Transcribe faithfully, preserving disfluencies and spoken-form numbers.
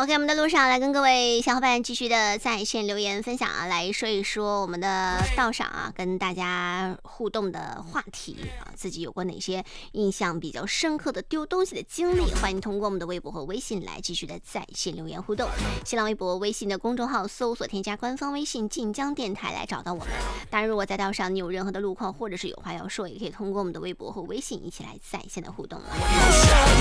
OK， 我们的路上来跟各位小伙伴继续的在线留言分享啊，来说一说我们的道上啊跟大家互动的话题啊，自己有过哪些印象比较深刻的丢东西的经历？欢迎通过我们的微博和微信来继续的在线留言互动。新浪微博、微信的公众号搜索添加官方微信晋江电台来找到我们。当然，如果在道上你有任何的路况或者是有话要说，也可以通过我们的微博和微信一起来在线的互动。